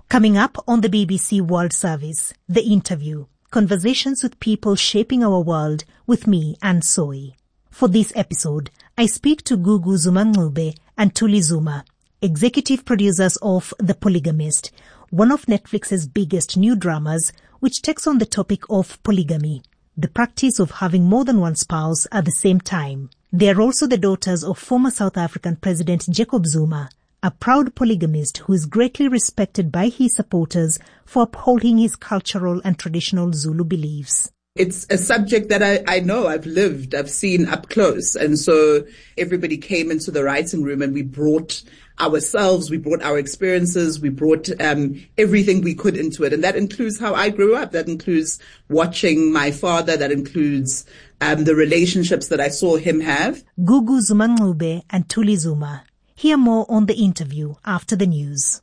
Coming up on the BBC World Service, The Interview, conversations with people shaping our world with me, Anne Soy. For this episode, I speak to Gugu Zuma-Ncube and Thuli Zuma, executive producers of The Polygamist, one of Netflix's biggest new dramas, which takes on the topic of polygamy, the practice of having more than one spouse at the same time. They are also the daughters of former South African President Jacob Zuma, a proud polygamist who is greatly respected by his supporters for upholding his cultural and traditional Zulu beliefs. It's a subject that I know, I've seen up close. And so everybody came into the writing room and we brought ourselves, we brought our experiences, we brought everything we could into it. And that includes how I grew up. That includes watching my father. That includes the relationships that I saw him have. Gugu Zuma-Ncube and Thuli Zuma. Hear more on The Interview after the news.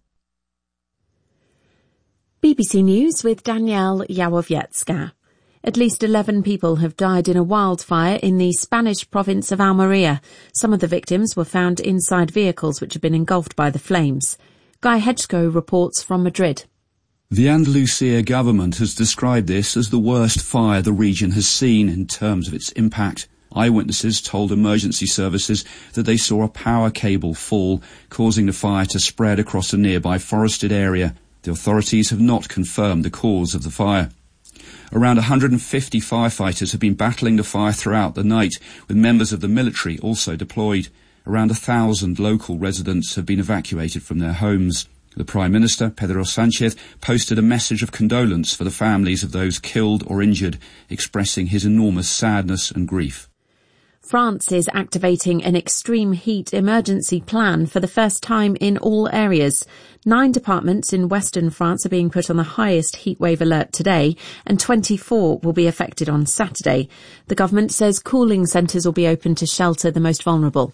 BBC News with Danielle Yawowiecka. At least 11 people have died in a wildfire in the Spanish province of Almeria. Some of the victims were found inside vehicles which had been engulfed by the flames. Guy Hedgecoe reports from Madrid. The Andalusia government has described this as the worst fire the region has seen in terms of its impact. Eyewitnesses told emergency services that they saw a power cable fall, causing the fire to spread across a nearby forested area. The authorities have not confirmed the cause of the fire. Around 150 firefighters have been battling the fire throughout the night, with members of the military also deployed. Around 1,000 local residents have been evacuated from their homes. The Prime Minister, Pedro Sánchez, posted a message of condolence for the families of those killed or injured, expressing his enormous sadness and grief. France is activating an extreme heat emergency plan for the first time in all areas. 9 departments in western France are being put on the highest heatwave alert today, and 24 will be affected on Saturday. The government says cooling centres will be open to shelter the most vulnerable.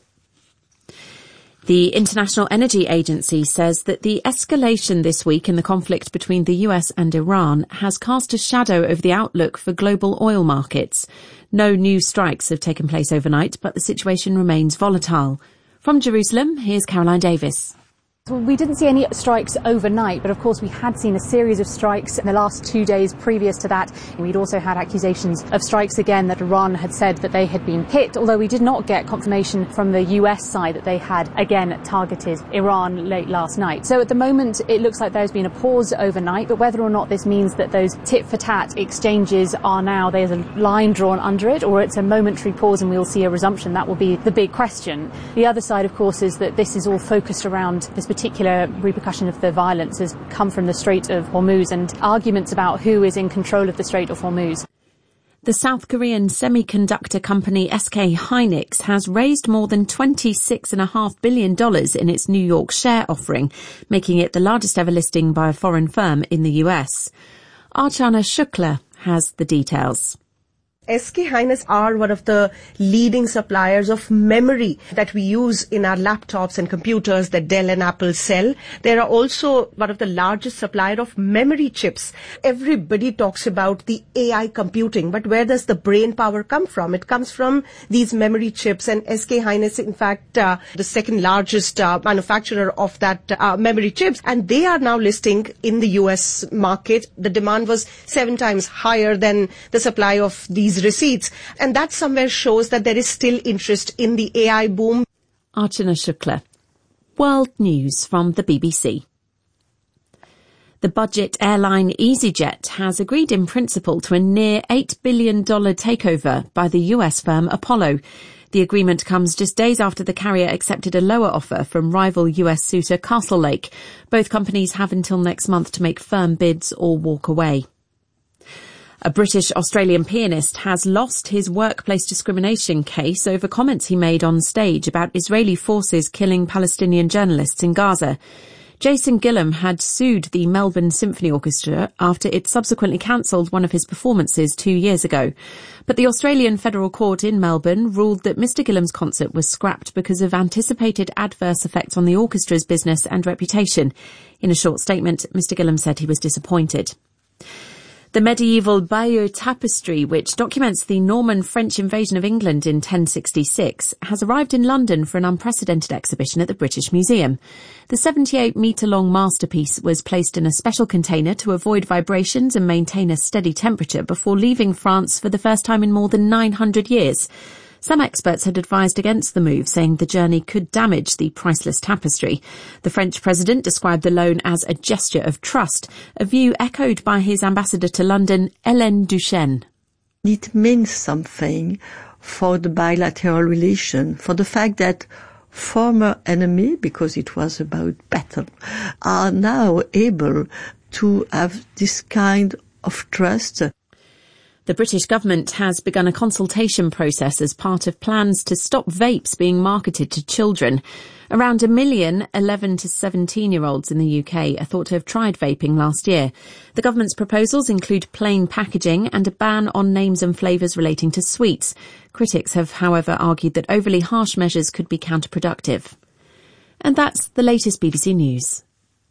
The International Energy Agency says that the escalation this week in the conflict between the US and Iran has cast a shadow over the outlook for global oil markets. No new strikes have taken place overnight, but the situation remains volatile. From Jerusalem, here's Caroline Davis. We didn't see any strikes overnight, but of course we had seen a series of strikes in the last 2 days previous to that. And we'd also had accusations of strikes again that Iran had said that they had been hit, although we did not get confirmation from the US side that they had again targeted Iran late last night. So at the moment it looks like there's been a pause overnight, but whether or not this means that those tit-for-tat exchanges are now, there's a line drawn under it, or it's a momentary pause and we'll see a resumption, that will be the big question. The other side, of course, is that this is all focused around this particular repercussion of the violence has come from the Strait of Hormuz and arguments about who is in control of the Strait of Hormuz. The South Korean semiconductor company SK Hynix has raised more than $26.5 billion in its New York share offering, making it the largest ever listing by a foreign firm in the US. Archana Shukla has the details. SK Hynix are one of the leading suppliers of memory that we use in our laptops and computers that Dell and Apple sell. They are also one of the largest supplier of memory chips. Everybody talks about the AI computing, but where does the brain power come from? It comes from these memory chips, and SK Hynix, in fact, the second largest manufacturer of that memory chips, and they are now listing in the US market. The demand was 7 times higher than the supply of these receipts, and that somewhere shows that there is still interest in the AI boom. Archana Shukla. World News from the BBC. The budget airline EasyJet has agreed in principle to a near $8 billion takeover by the US firm Apollo. The agreement comes just days after the carrier accepted a lower offer from rival US suitor Castlelake. Both companies have until next month to make firm bids or walk away. A British-Australian pianist has lost his workplace discrimination case over comments he made on stage about Israeli forces killing Palestinian journalists in Gaza. Jason Gillam had sued the Melbourne Symphony Orchestra after it subsequently cancelled one of his performances 2 years ago. But the Australian Federal Court in Melbourne ruled that Mr Gillam's concert was scrapped because of anticipated adverse effects on the orchestra's business and reputation. In a short statement, Mr Gillam said he was disappointed. The medieval Bayeux tapestry, which documents the Norman French invasion of England in 1066, has arrived in London for an unprecedented exhibition at the British Museum. The 78-metre-long masterpiece was placed in a special container to avoid vibrations and maintain a steady temperature before leaving France for the first time in more than 900 years. Some experts had advised against the move, saying the journey could damage the priceless tapestry. The French president described the loan as a gesture of trust, a view echoed by his ambassador to London, Hélène Duchesne. It means something for the bilateral relation, for the fact that former enemy, because it was about battle, are now able to have this kind of trust. The British government has begun a consultation process as part of plans to stop vapes being marketed to children. Around 1 million 11 to 17-year-olds in the UK are thought to have tried vaping last year. The government's proposals include plain packaging and a ban on names and flavours relating to sweets. Critics have, however, argued that overly harsh measures could be counterproductive. And that's the latest BBC News.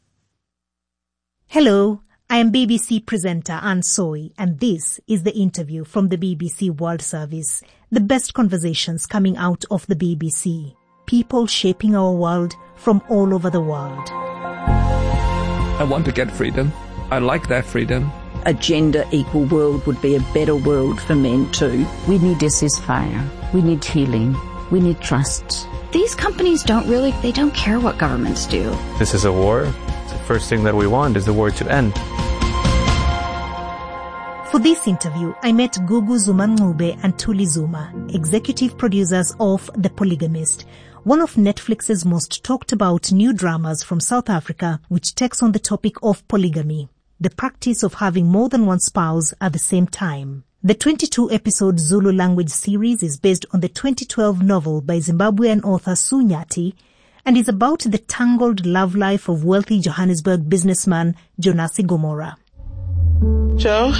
Hello. I am BBC presenter Anne Soy, and this is The Interview from the BBC World Service. The best conversations coming out of the BBC. People shaping our world from all over the world. I want to get freedom. I like that freedom. A gender equal world would be a better world for men too. We need a ceasefire. We need healing. We need trust. These companies don't care what governments do. This is a war. The first thing that we want is the war to end. For this interview, I met Gugu Zuma-Ncube and Thuli Zuma, executive producers of The Polygamist, one of Netflix's most talked about new dramas from South Africa, which takes on the topic of polygamy, the practice of having more than one spouse at the same time. The 22-episode Zulu language series is based on the 2012 novel by Zimbabwean author Sue Nyathi and is about the tangled love life of wealthy Johannesburg businessman Jonasi Gomora. Joe?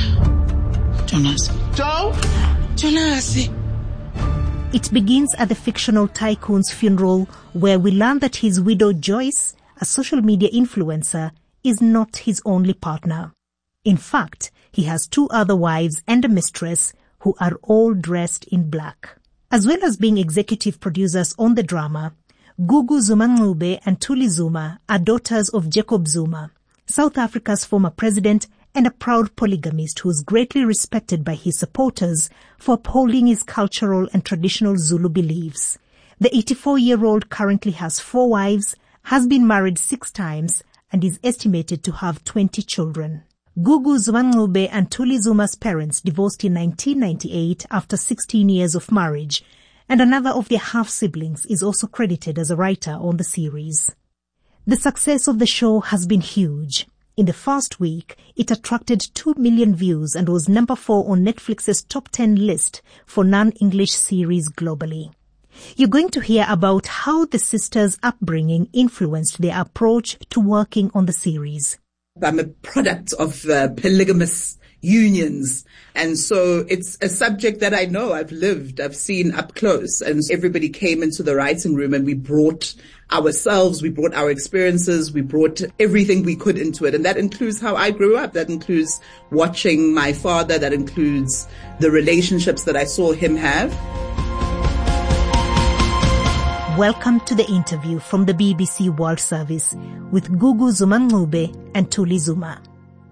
Jonasi. It begins at the fictional tycoon's funeral, where we learn that his widow Joyce, a social media influencer, is not his only partner. In fact, he has 2 other wives and a mistress who are all dressed in black. As well as being executive producers on the drama, Gugu Zuma-Ncube and Thuli Zuma are daughters of Jacob Zuma, South Africa's former president and a proud polygamist who is greatly respected by his supporters for upholding his cultural and traditional Zulu beliefs. The 84-year-old currently has 4 wives, has been married 6 times, and is estimated to have 20 children. Gugu Zuma-Ncube and Thuli Zuma's parents divorced in 1998 after 16 years of marriage, and another of their half-siblings is also credited as a writer on the series. The success of the show has been huge. In the first week, it attracted 2 million views and was number 4 on Netflix's top 10 list for non-English series globally. You're going to hear about how the sisters' upbringing influenced their approach to working on the series. I'm a product of polygamous unions. And so it's a subject that I know, I've lived, I've seen up close. And everybody came into the writing room and we brought ourselves, we brought our experiences, we brought everything we could into it. And that includes how I grew up. That includes watching my father. That includes the relationships that I saw him have. Welcome to The Interview from the BBC World Service with Gugu Zuma-Ncube and Thuli Zuma.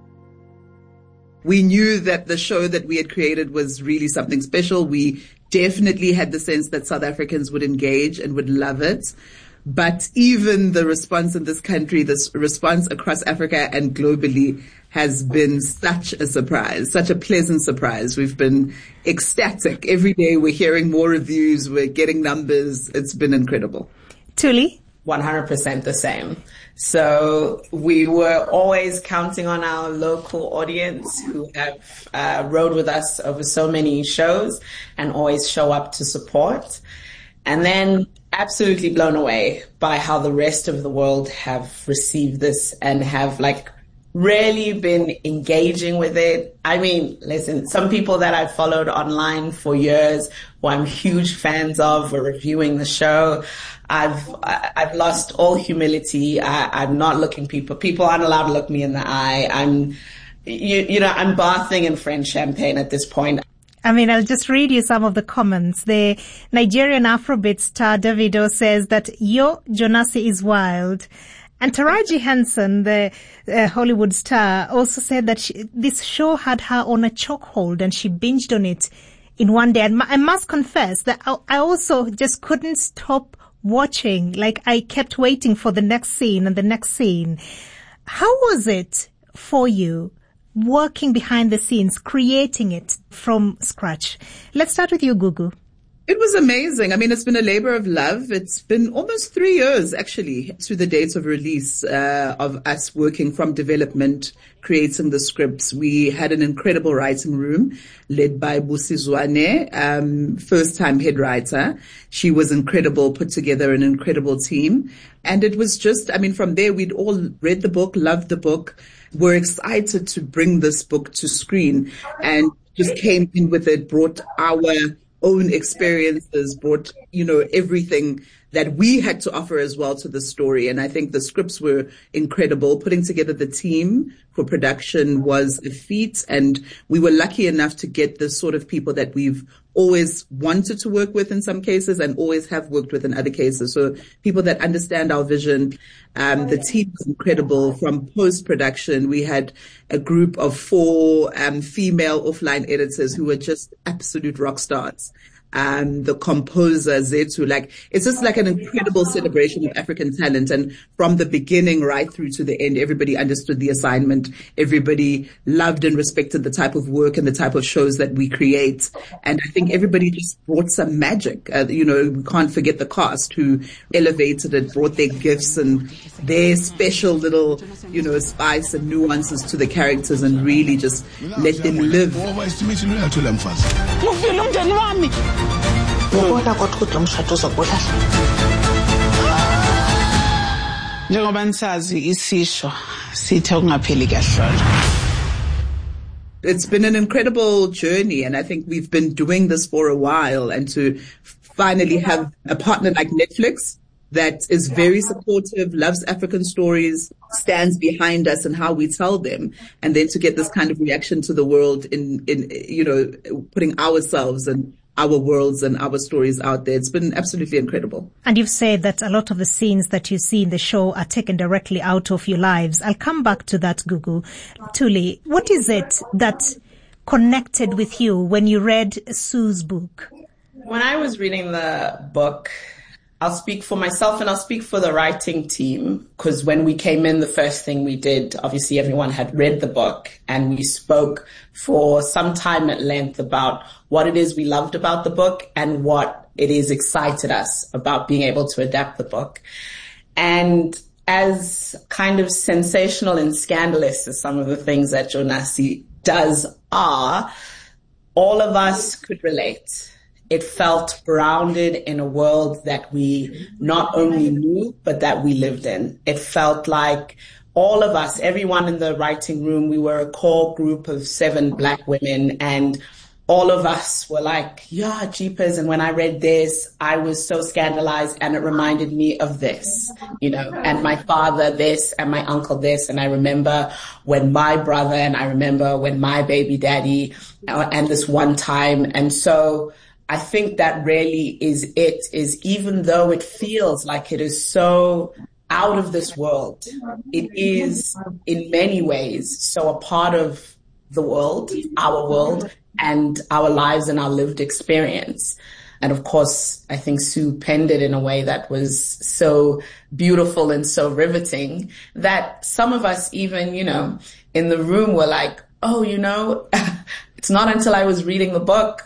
We knew that the show that we had created was really something special. We definitely had the sense that South Africans would engage and would love it. But even the response in this country, this response across Africa and globally has been such a surprise, such a pleasant surprise. We've been ecstatic. Every day we're hearing more reviews, we're getting numbers. It's been incredible. Thuli? 100% the same. So we were always counting on our local audience who have rode with us over so many shows and always show up to support. And then absolutely blown away by how the rest of the world have received this and have really been engaging with it. I mean, listen, some people that I've followed online for years, who I'm huge fans of, were reviewing the show. I've lost all humility. I'm not looking people aren't allowed to look me in the eye. I'm bathing in French champagne at this point. I mean, I'll just read you some of the comments. The Nigerian Afrobeat star Davido says that Yo Jonasi is wild. And Taraji Henson, the Hollywood star, also said that this show had her on a chokehold and she binged on it in one day. And I must confess that I also just couldn't stop watching. Like, I kept waiting for the next scene and the next scene. How was it for you working behind the scenes, creating it from scratch? Let's start with you, Gugu. It was amazing. I mean, it's been a labor of love. It's been almost 3 years, actually, to the date of release, of us working from development, creating the scripts. We had an incredible writing room led by Busi Zwane, first-time head writer. She was incredible, put together an incredible team. And it was just, I mean, from there, we'd all read the book, loved the book. We're excited to bring this book to screen, and just came in with it, brought our own experiences, brought, everything that we had to offer as well to the story. And I think the scripts were incredible. Putting together the team for production was a feat, and we were lucky enough to get the sort of people that we've always wanted to work with in some cases and always have worked with in other cases. So people that understand our vision. The team was incredible. From post-production, we had a group of 4 female offline editors who were just absolute rock stars. The composer Zetu, it's just like an incredible celebration of African talent. And from the beginning right through to the end, everybody understood the assignment. Everybody loved and respected the type of work and the type of shows that we create. And I think everybody just brought some magic. We can't forget the cast who elevated it, brought their gifts and their special little, spice and nuances to the characters, and really just let them live. It's been an incredible journey, and I think we've been doing this for a while, and to finally have a partner like Netflix that is very supportive, loves African stories, stands behind us and how we tell them, and then to get this kind of reaction to the world in putting ourselves and our worlds and our stories out there. It's been absolutely incredible. And you've said that a lot of the scenes that you see in the show are taken directly out of your lives. I'll come back to that, Gugu. Thuli, what is it that connected with you when you read Sue's book? When I was reading the book, I'll speak for myself and I'll speak for the writing team, because when we came in, the first thing we did, obviously everyone had read the book, and we spoke for some time at length about what it is we loved about the book and what it is excited us about being able to adapt the book. And as kind of sensational and scandalous as some of the things that Jonasi does are, all of us could relate. It felt grounded in a world that we not only knew, but that we lived in. It felt like all of us, everyone in the writing room, we were a core group of 7 Black women, and all of us were like, yeah, jeepers. And when I read this, I was so scandalized, and it reminded me of this, and my father this, and my uncle this. And I remember when my brother, and I remember when my baby daddy, and this one time. And so I think that really is even though it feels like it is so out of this world, it is in many ways so a part of the world, our world, and our lives and our lived experience. And of course, I think Sue penned it in a way that was so beautiful and so riveting that some of us even, in the room were like, oh, it's not until I was reading the book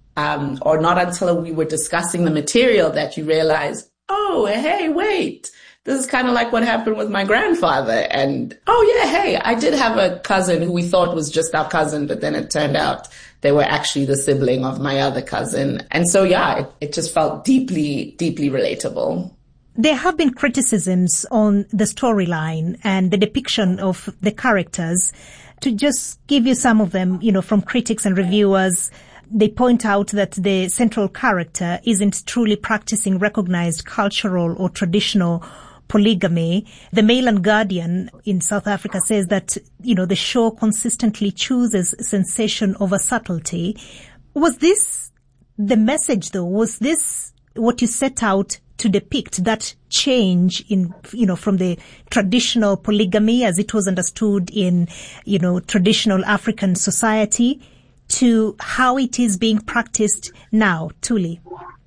or not until we were discussing the material that you realize, oh, hey, wait, this is kind of like what happened with my grandfather. And, oh, yeah, hey, I did have a cousin who we thought was just our cousin, but then it turned out they were actually the sibling of my other cousin. And so, yeah, it just felt deeply, deeply relatable. There have been criticisms on the storyline and the depiction of the characters. To just give you some of them, from critics and reviewers, they point out that the central character isn't truly practicing recognized cultural or traditional polygamy. The Mail and Guardian in South Africa says that, the show consistently chooses sensation over subtlety. Was this the message though? Was this what you set out to depict, that change in, from the traditional polygamy as it was understood in, traditional African society to how it is being practiced now, Thuli?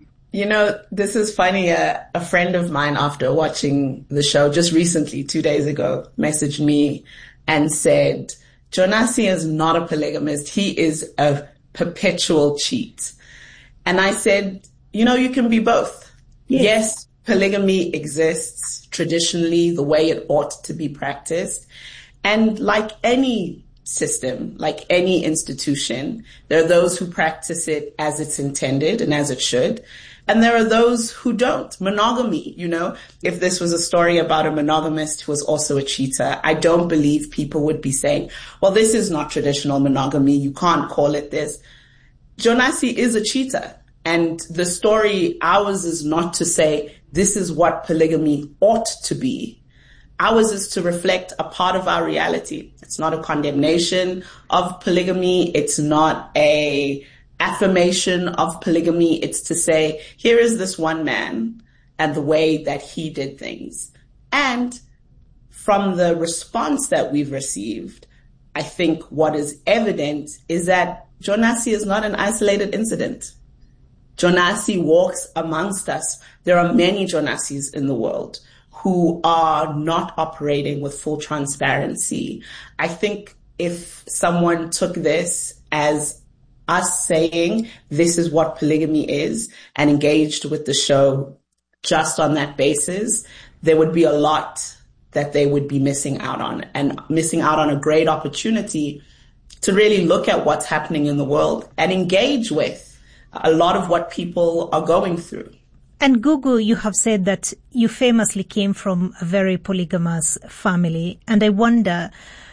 This is funny. A friend of mine, after watching the show just recently, 2 days ago, messaged me and said, Jonasi is not a polygamist. He is a perpetual cheat. And I said, you can be both. Yes, polygamy exists traditionally the way it ought to be practiced. And like any system, like any institution, there are those who practice it as it's intended and as it should. And there are those who don't. Monogamy, if this was a story about a monogamist who was also a cheater, I don't believe people would be saying, well, this is not traditional monogamy. You can't call it this. Jonasi is a cheater. And the story, ours is not to say this is what polygamy ought to be. Ours is to reflect a part of our reality. It's not a condemnation of polygamy. It's not a affirmation of polygamy. It's to say, here is this one man and the way that he did things. And from the response that we've received, I think what is evident is that Jonasi is not an isolated incident. Jonasi walks amongst us. There are many Jonasis in the world who are not operating with full transparency. I think if someone took this as us saying this is what polygamy is and engaged with the show just on that basis, there would be a lot that they would be missing out on, and missing out on a great opportunity to really look at what's happening in the world and engage with a lot of what people are going through. And Gugu, you have said that you famously came from a very polygamous family. And I wonder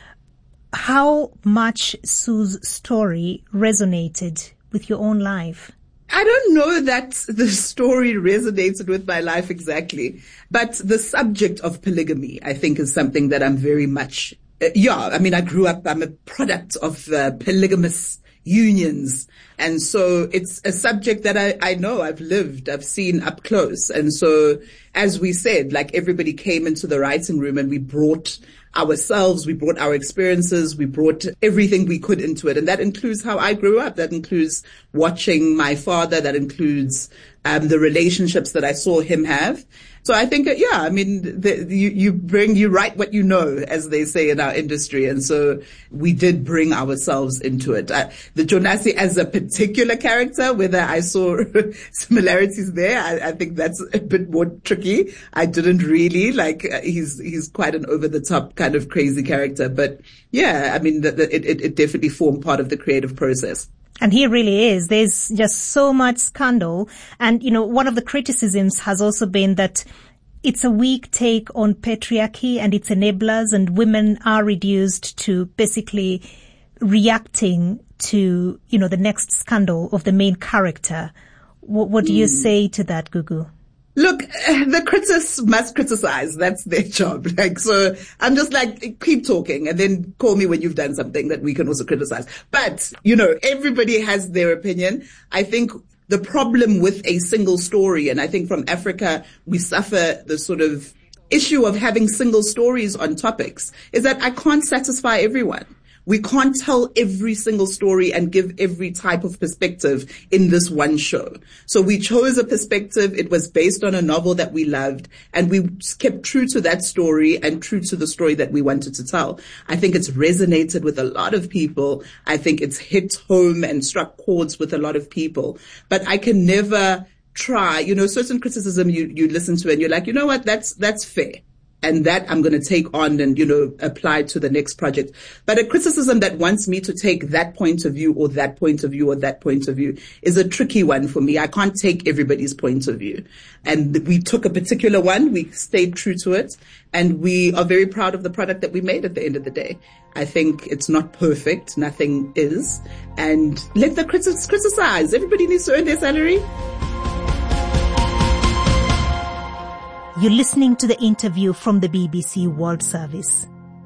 how much Sue's story resonated with your own life. I don't know that the story resonated with my life exactly, but the subject of polygamy, I think, is something that I'm very much, I grew up, I'm a product of polygamous unions. And so it's a subject that I know, I've lived, I've seen up close. And so, as we said, like everybody came into the writing room and we brought ourselves, we brought our experiences, we brought everything we could into it. And that includes how I grew up. That includes watching my father. That includes the relationships that I saw him have. So I think, you write what you know, as they say in our industry. And so we did bring ourselves into it. The Jonasi as a particular character, whether I saw similarities there, I think that's a bit more tricky. I didn't really he's quite an over the top kind of crazy character. But it definitely formed part of the creative process. And he really is. There's just so much scandal. And, one of the criticisms has also been that it's a weak take on patriarchy and its enablers, and women are reduced to basically reacting to, the next scandal of the main character. What do you say to that, Gugu? Look, the critics must criticize. That's their job. So I'm just keep talking and then call me when you've done something that we can also criticize. But, everybody has their opinion. I think the problem with a single story, and I think from Africa, we suffer the sort of issue of having single stories on topics, is that I can't satisfy everyone. We can't tell every single story and give every type of perspective in this one show. So we chose a perspective. It was based on a novel that we loved, and we kept true to that story and true to the story that we wanted to tell. I think it's resonated with a lot of people. I think it's hit home and struck chords with a lot of people. But I can never try, certain criticism you listen to and you're like, you know what, that's fair. And that I'm going to take on and, apply to the next project. But a criticism that wants me to take that point of view or that point of view or that point of view is a tricky one for me. I can't take everybody's point of view. And we took a particular one. We stayed true to it. And we are very proud of the product that we made at the end of the day. I think it's not perfect. Nothing is. And let the critics criticize. Everybody needs to earn their salary. You're listening to the interview from the BBC World Service.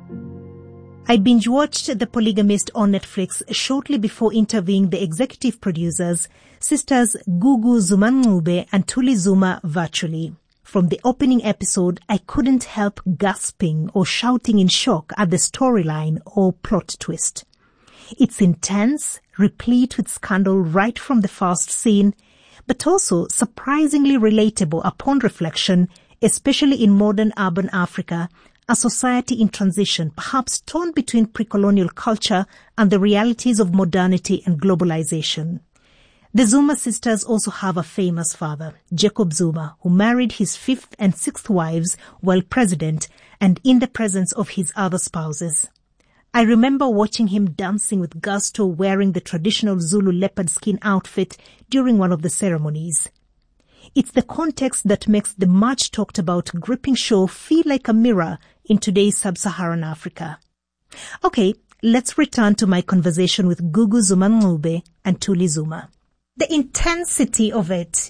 I binge-watched The Polygamist on Netflix shortly before interviewing the executive producers, sisters Gugu Zuma-Ncube and Thuli Zuma, virtually. From the opening episode, I couldn't help gasping or shouting in shock at the storyline or plot twist. It's intense, replete with scandal right from the first scene, but also surprisingly relatable upon reflection, especially in modern urban Africa, a society in transition, perhaps torn between pre-colonial culture and the realities of modernity and globalization. The Zuma sisters also have a famous father, Jacob Zuma, who married his fifth and sixth wives while president and in the presence of his other spouses. I remember watching him dancing with gusto wearing the traditional Zulu leopard skin outfit during one of the ceremonies. It's the context that makes the much talked about gripping show feel like a mirror in today's sub-Saharan Africa. Okay, let's return to my conversation with Gugu Zuma-Ncube and Thuli Zuma. The intensity of it,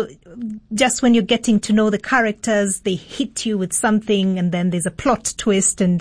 just when you're getting to know the characters, they hit you with something and then there's a plot twist and,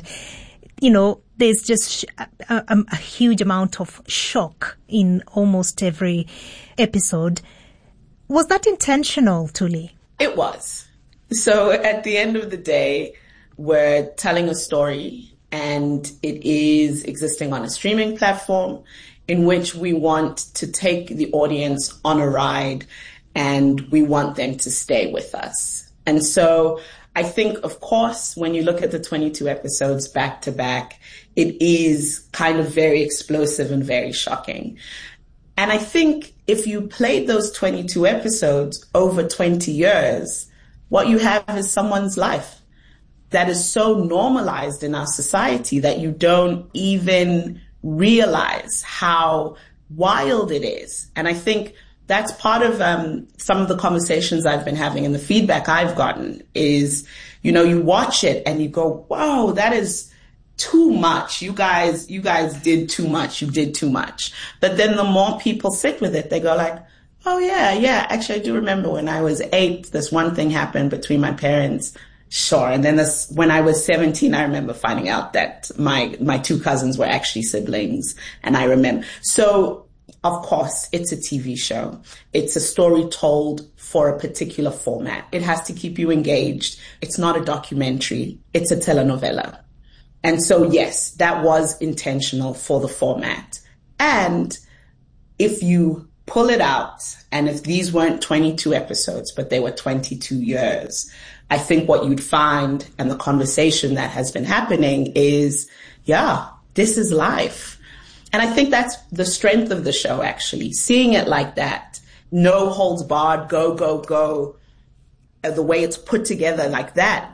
there's just a huge amount of shock in almost every episode. Was that intentional, Thuli? It was. So at the end of the day, we're telling a story and it is existing on a streaming platform in which we want to take the audience on a ride and we want them to stay with us. And so I think, of course, when you look at the 22 episodes back to back, it is kind of very explosive and very shocking. And I think if you played those 22 episodes over 20 years, what you have is someone's life that is so normalized in our society that you don't even realize how wild it is. And I think that's part of some of the conversations I've been having and the feedback I've gotten is, you watch it and you go, whoa, that is too much. You guys did too much. You did too much. But then the more people sit with it, they go like, oh yeah. Actually, I do remember when I was 8, this one thing happened between my parents. Sure. And then when I was 17, I remember finding out that my 2 cousins were actually siblings. And I remember. So, of course, it's a TV show. It's a story told for a particular format. It has to keep you engaged. It's not a documentary. It's a telenovela. And so, yes, that was intentional for the format. And if you pull it out, and if these weren't 22 episodes, but they were 22 years, I think what you'd find and the conversation that has been happening is, yeah, this is life. And I think that's the strength of the show, actually, seeing it like that. No holds barred, go, go, go. The way it's put together like that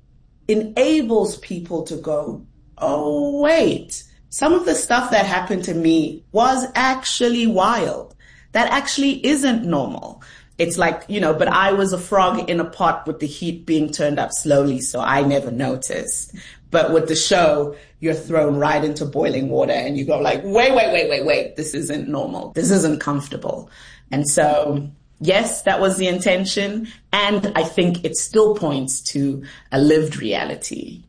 enables people to go, oh, wait, some of the stuff that happened to me was actually wild. That actually isn't normal. It's like, but I was a frog in a pot with the heat being turned up slowly, so I never noticed. But with the show, you're thrown right into boiling water and you go like, wait, this isn't normal. This isn't comfortable. And so, yes, that was the intention. And I think it still points to a lived reality.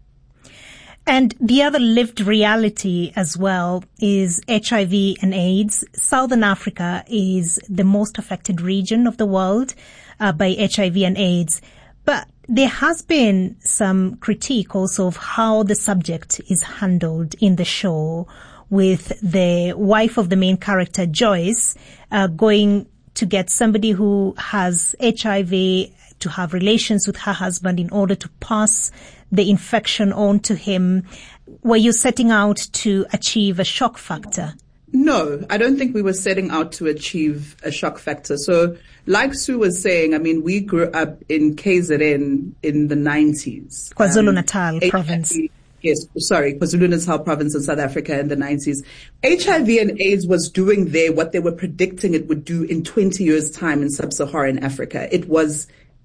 And the other lived reality as well is HIV and AIDS. Southern Africa is the most affected region of the world by HIV and AIDS. But there has been some critique also of how the subject is handled in the show, with the wife of the main character, Joyce, going to get somebody who has HIV to have relations with her husband in order to pass the infection on to him. Were you setting out to achieve a shock factor? No, I don't think we were setting out to achieve a shock factor. So like Sue was saying, I mean, we grew up in KZN in the 90s. KwaZulu-Natal province. Yes, sorry, KwaZulu-Natal province in South Africa in the 90s. HIV and AIDS was doing there what they were predicting it would do in 20 years' time in sub-Saharan Africa. It was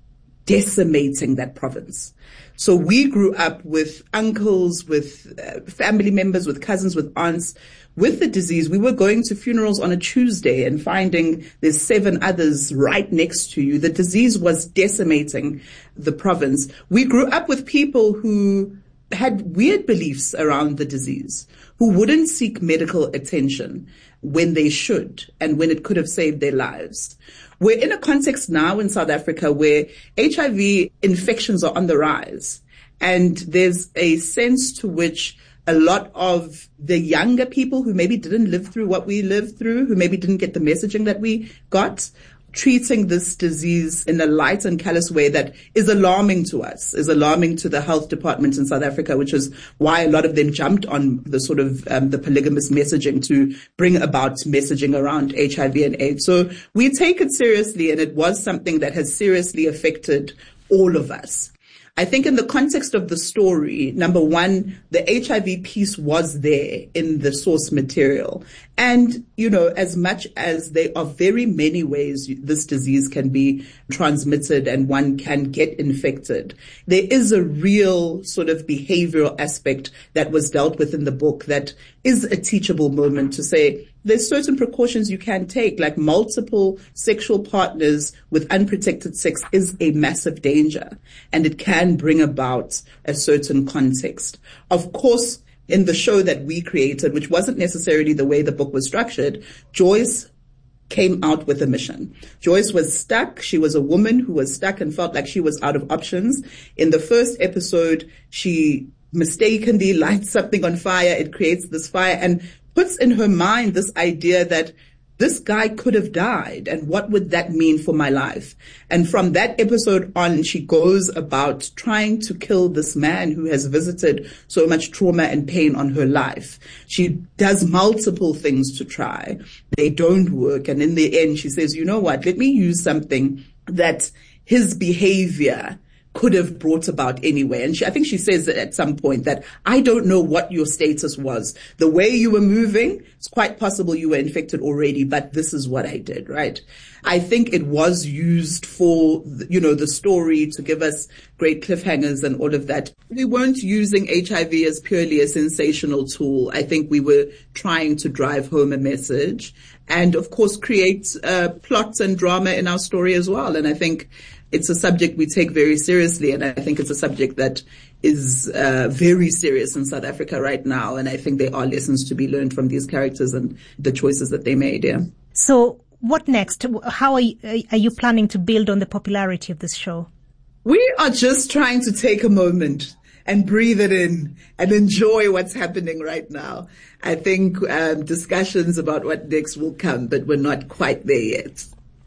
decimating that province. So we grew up with uncles, with family members, with cousins, with aunts, with the disease. We were going to funerals on a Tuesday and finding there's 7 others right next to you. The disease was decimating the province. We grew up with people who had weird beliefs around the disease, who wouldn't seek medical attention when they should and when it could have saved their lives. We're in a context now in South Africa where HIV infections are on the rise, and there's a sense to which a lot of the younger people who maybe didn't live through what we lived through, who maybe didn't get the messaging that we got, treating this disease in a light and callous way that is alarming to us, is alarming to the health department in South Africa, which is why a lot of them jumped on the sort of the polygamous messaging to bring about messaging around HIV and AIDS. So we take it seriously, and it was something that has seriously affected all of us. I think in the context of the story, number one, the HIV piece was there in the source material. And, you know, as much as there are very many ways this disease can be transmitted and one can get infected, there is a real sort of behavioral aspect that was dealt with in the book that is a teachable moment to say, there's certain precautions you can take, like multiple sexual partners with unprotected sex is a massive danger, and it can bring about a certain context. Of course, in the show that we created, which wasn't necessarily the way the book was structured, Joyce came out with a mission. Joyce was stuck. She was a woman who was stuck and felt like she was out of options. In the first episode, she mistakenly lights something on fire. It creates this fire and puts in her mind this idea that this guy could have died, and what would that mean for my life? And from that episode on, she goes about trying to kill this man who has visited so much trauma and pain on her life. She does multiple things to try. They don't work. And in the end, she says, you know what? Let me use something that his behavior could have brought about anyway. And I think she says at some point that I don't know what your status was. The way you were moving, it's quite possible you were infected already, but this is what I did, right? I think it was used for, you know, the story to give us great cliffhangers and all of that. We weren't using HIV as purely a sensational tool. I think we were trying to drive home a message and, of course, create plots and drama in our story as well. And I think it's a subject we take very seriously, and I think it's a subject that is very serious in South Africa right now, and I think there are lessons to be learned from these characters and the choices that they made, yeah. So what next? How are you planning to build on the popularity of this show? We are just trying to take a moment and breathe it in and enjoy what's happening right now. I think discussions about what next will come, but we're not quite there yet.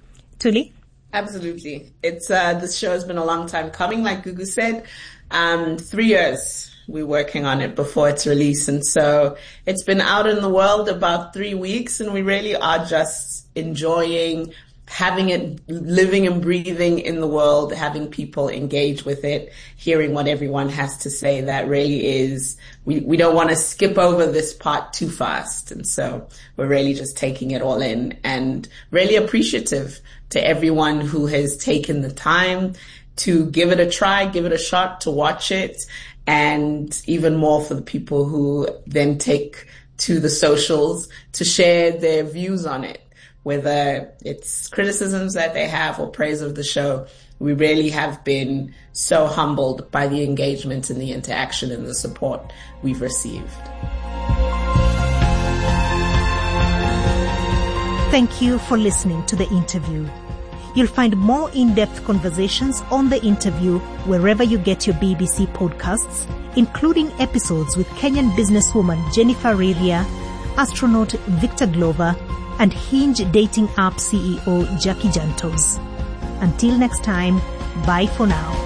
Tuli? Absolutely. It's this show has been a long time coming, like Gugu said. 3 years we're working on it before its release. And so it's been out in the world about 3 weeks, and we really are just enjoying having it, living and breathing in the world, having people engage with it, hearing what everyone has to say. That really is, we don't want to skip over this part too fast. And so we're really just taking it all in, and really appreciative to everyone who has taken the time to give it a try, give it a shot, to watch it, and even more for the people who then take to the socials to share their views on it, whether it's criticisms that they have or praise of the show. We really have been so humbled by the engagement and the interaction and the support we've received. Thank you for listening to the interview. You'll find more in-depth conversations on the interview wherever you get your BBC podcasts, including episodes with Kenyan businesswoman Jennifer Rilia, astronaut Victor Glover, and Hinge dating app CEO Jackie Jantos. Until next time, bye for now.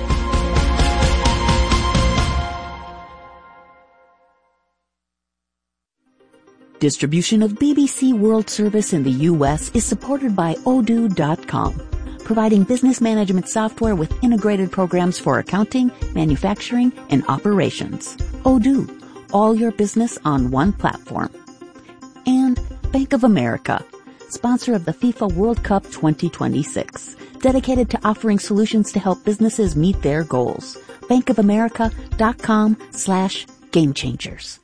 Distribution of BBC World Service in the U.S. is supported by Odoo.com, providing business management software with integrated programs for accounting, manufacturing, and operations. Odoo, all your business on one platform. And Bank of America, sponsor of the FIFA World Cup 2026, dedicated to offering solutions to help businesses meet their goals. bankofamerica.com/gamechangers.